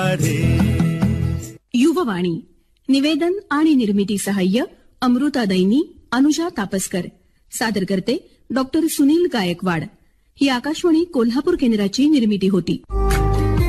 वाढे. युववाणी निवेदन आणि निर्मिती सहाय्य अमृता दैनी, अनुजा तापसकर. सादर करते डॉक्टर सुनील गायकवाड. ही आकाशवाणी कोल्हापूर केंद्राची निर्मिती होती.